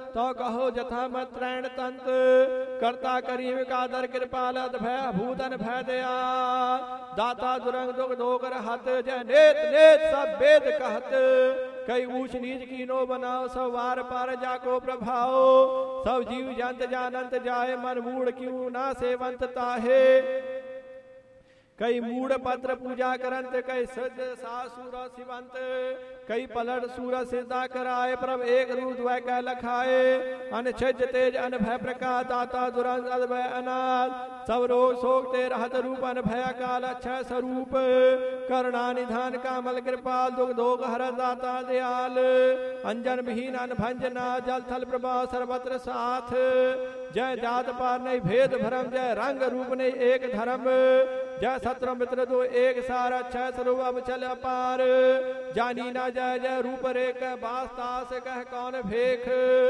तो कहो जथा मत त्रैण तंत करता करीम कादर कृपालत भय भूतन भय दया दाता दुरंग दुख दोगर हत जय नेत नेत सब वेद कहत कई ऊंच नीच कीनो बनाओ सब वार पार जाको प्रभाओ सब जीव जंत जानंत जाए मन मूड क्यों ना सेवंत ताहे कई मूड पत्र पूजा करंत कई सज सासुर शिवंत कई पलट सूरज सिद्धा कराए प्रभ एक रूप द्वय कह लखाए अन छज तेज अन भय प्रकाश दाता दुरंत अद्भय अनाथ सब रोग शोक ते रहत रूप अन भय काल अक्षय स्वरूप करुणा निधान कामल कृपाल दुख दोग हर दाता दयाल अंजन विहीन अन भंजना जल थल प्रभा सर्वत्र साथ जय जात पार नहीं भेद भरम जय रंग रूप नहीं एक धर्म जय सत्र मित्र दो एक सारा छह स्वरूप अब चल अपार जानी ना जय जय रूप रेख बास्ता से कह कौन भेख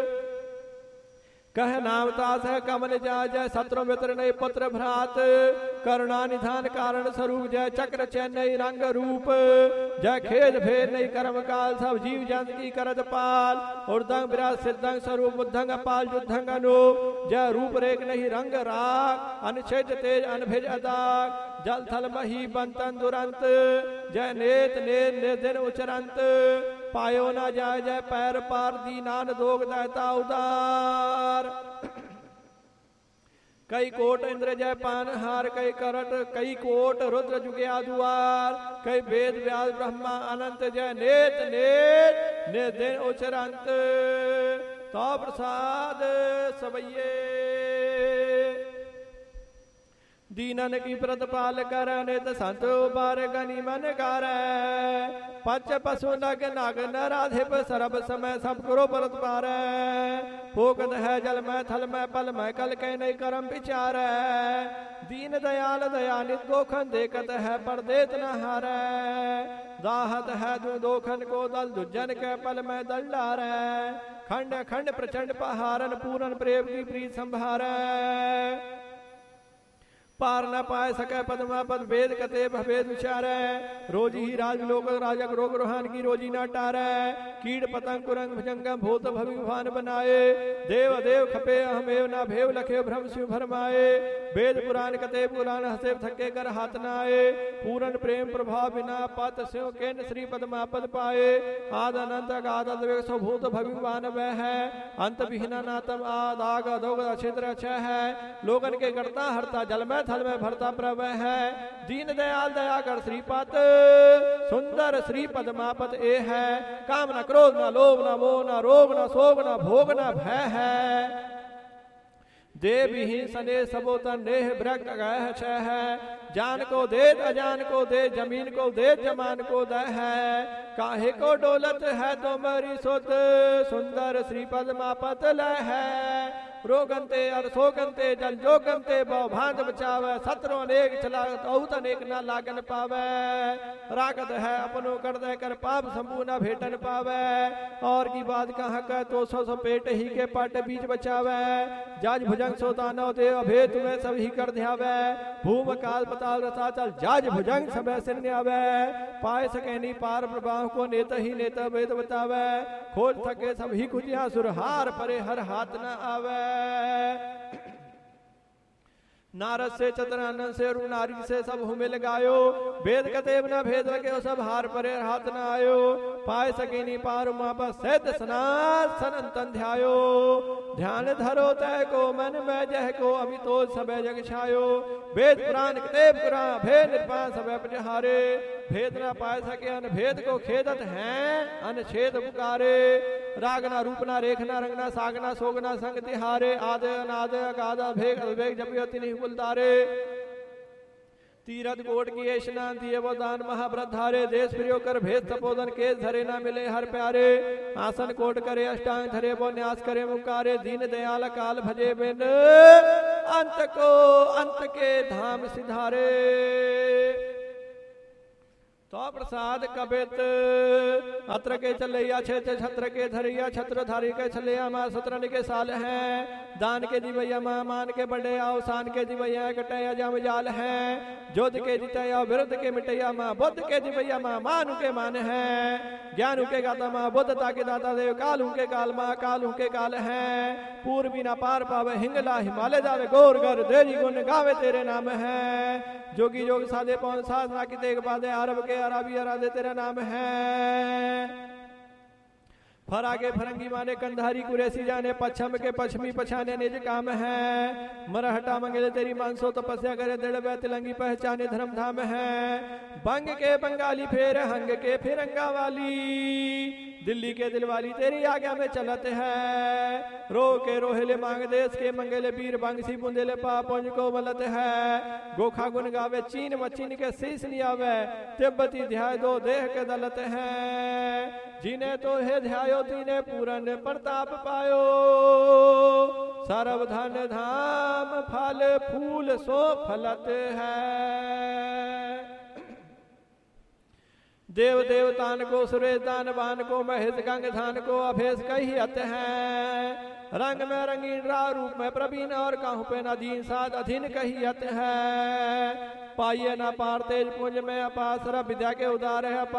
कह नाम तास है कमल जा जय सत्र मित्र नहीं पुत्र भ्रात करुणा निधान कारण स्वरूप जय चक्र चैन नहीं रंग रूप जय खेद भेद नहीं कर्म काल सब जीव जंत की करत पाल उर्दंग विराज सिद्धंग स्वरूप बुद्धंग अपाल युद्धंग अनूप जय रूप रेख नहीं रंग राग अनुच्छेद तेज अनभिज अदाग जल थल मही बंतन दुरंत जय नेत नेत निर्दिन उचरंत पायो ना जाय जय पैर पार दीनान दोग दहता उदार कई कोट इंद्र जय पान हार कई करट कई कोट रुद्र जुगया दुआर कई वेद व्यास ब्रह्मा अनंत जय नेत नेत निर्दिन उचरंत तो प्रसाद सवैये दीनन की प्रतिपाल कर नित संत उबार गनि मन कर पंच पशु नग नाग नराधिप सरब समय सब करो परत पार फोकत है जल में थल में पल में कल के नहीं करम विचार दीन दयाल दयानित गोखन देखत है पर देत न हार दाहत है दोखन को दल दुजन के पल में दल डार खंड खंड प्रचंड पहारन पूरन प्रेम की प्रीत संभार पार न पाए सके पद्मा पद वेद कते भवेद उचारे रोजी ही राजलोक राजक रोग रोहान की रोजी न टारे कीड़ पतंग कुरंग भुजंगम भूत भविभान बनाए देव देव खपे अहमेव न भेव लखे भ्रम शिव भरमाए वेद पुराण कते पुराण हसे थके कर हाथ न आए पूरन प्रेम प्रभाव बिना पत शिव केन श्री पद्मा पद पाए आद अनंत अगाध सो भूत भविभान वह है अंत विहीना नातम आदाग अधोग क्षेत्र अच्छा है लोगन के करता हरता जल में थल में भरता प्रभ है दीन दयाल दया कर श्रीपत सुंदर श्री पद्मापत ए है काम न क्रोध न लोभ न मोह न रोग न शोक न भोग न भय है देवहीन सने सबोतन नेह भ्रग गह छह है जान को दे अजान को दे जमीन को दे जमान को दे है काहे को डोलत है तो मरी सुत सुंदर श्री पद्मापत लय है रोगंते और सोगंते जल जोगंते बहु भांत बचावे सत्रो अनेक चला बहुत अनेक न लागन पावे रागत है अपनो कर दे कर पाप संपूर्ण भेटन पावे और की बात कहाँ कह तो सो पेट ही के पाट बीच बचावे जाज भुजंग सो दानव देव अभे तुम्हें सब ही कर ध्यावे भूम काल पताल रसा चल जाज भुजंग समय सिर न्यावे पाए सके नहीं पार प्रभाव को नेता ही नेता वेद बतावे खोज थके सब ही खुजिया सुरहार परे हर हाथ न आवे नारद से चतुरानंद से अरु नारी से सब हुमिल गायो वेद कतेब न भेद लगे सब हार परे हाथ न आयो पाए सके नी पार मापा सैत सनात सनंतन ध्यायो ध्यान धरो तय को मन में जह को अमितो सब जग छायो वेद पुराण कतेब पुराण भेद निर्पान सब प्रहारे भेद न पाए सके अन भेद को खेदत हैं अनछेद पुकारे रागना रूपना रेखना रंगना सागना सोगना संग तिहारे आद अनाद अगाधा भेग अल्वेग जपियति नहीं कुलतारे तीरथ कोट की स्नान दिए वो दान महाव्रत धारे देश प्रियो कर भेद तपोदन केस धरे ना मिले हर प्यारे आसन कोट करे अष्टांग धरे वो न्यास करे मुकारे दीन दयाल काल भजे बिन अंत को अंत के धाम सिधारे तो प्रसाद कबित अत्र के चलैया क्षेत्र छत्र के धरिया छत्र धारी के चलैया माँ सत्रन के साल हैं दान के दिवैया माँ मान के बड़े अवसान के दिवैया कटैया जम जाल हैं जोध के जितैया विरुद्ध के मिटैया माँ बुद्ध के दिवैया माँ मानु के मान है ज्ञान के गाता माँ बुद्धता के दाता देव, काल के काल माँ काल के काल है। पूर्वी ना पार पावे हिंगला हिमालय जावे, गौर गर देरी गुण गावे तेरे नाम है। जोगी जोग साधे पवन साधना की तेग बाधे, अरब के अरबी अराधे तेरा नाम है। फरागे फरंगी माने कंधारी कुरेसी जाने, पश्चिम के पश्चिमी पछाने निज काम है। मरहटा मंगले तेरी मानसो तपस्या करे, दृढ़ तिलंगी पहचाने धर्म धाम है। बंग के बंगाली फेर हंग के फिरंगा वाली, दिल्ली के दिलवाली तेरी आज्ञा में चलत है। रो के रोहेले मांग देश के मंगले, वीर बंगसी बुंदेले पापुंज को मलत है। गोखा गुन गावे चीन मचीन के शीश नियावे, तिब्बती ध्याय दो देह के दलत है। जिन्हें तो हे ध्यायो तीने पूरन प्रताप पायो, सर्व धन धाम फल फूल सो फलत है। देव देवतान को सुरेश दानवान को, महेश गंग धान को अभेश कहियत है। रंग में रंगीन रूप में प्रवीण, और कहूँ पे नदीन साध अधीन कहियत है। पाइये न पार तेज पुंज में अपासर, विद्या के उदार है